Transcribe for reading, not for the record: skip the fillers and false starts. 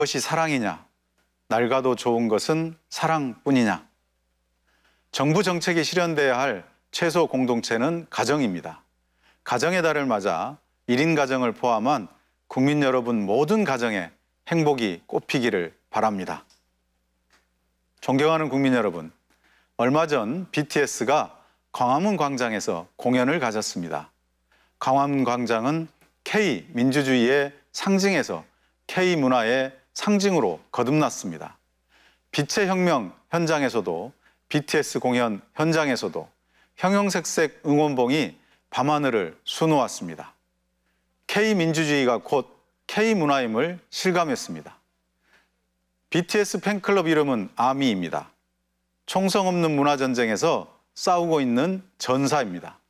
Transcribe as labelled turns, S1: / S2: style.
S1: 그것이 사랑이냐? 낡아도 좋은 것은 사랑뿐이냐? 정부 정책이 실현돼야 할 최소 공동체는 가정입니다. 가정의 달을 맞아 1인 가정을 포함한 국민 여러분 모든 가정에 행복이 꽃피기를 바랍니다. 존경하는 국민 여러분, 얼마 전 BTS가 광화문 광장에서 공연을 가졌습니다. 광화문 광장은 K 민주주의의 상징에서 K 문화의 상징으로 거듭났습니다. 빛의 혁명 현장에서도 BTS 공연 현장에서도 형형색색 응원봉이 밤하늘을 수놓았습니다. K 민주주의가 곧 K 문화임을 실감했습니다. BTS 팬클럽 이름은 아미입니다. 총성 없는 문화전쟁에서 싸우고 있는 전사입니다.